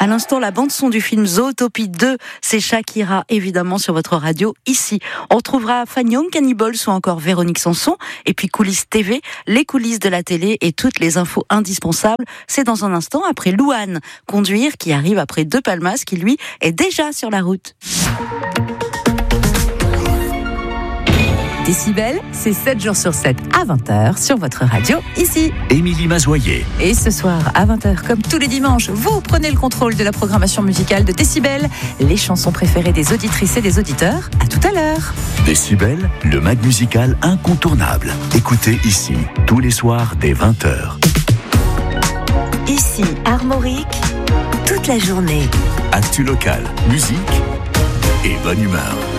l'instant, la bande-son du film Zootopie 2, c'est Shakira, évidemment, sur votre radio, ici. On retrouvera Fan Young Cannibals ou encore Véronique Sanson. Et puis Coulisses TV, les coulisses de la télé et toutes les infos indispensables. C'est dans un instant, après Louane, Conduire, qui arrive après De Palmas, qui lui est déjà sur la route. Décibel, c'est 7 jours sur 7 à 20h sur votre radio, ici. Émilie Mazoyer. Et ce soir, à 20h, comme tous les dimanches, vous prenez le contrôle de la programmation musicale de Décibel, les chansons préférées des auditrices et des auditeurs. À tout à l'heure. Décibel, le mag musical incontournable. Écoutez ici, tous les soirs dès 20h. Ici, Armorique, toute la journée. Actu local, musique et bonne humeur.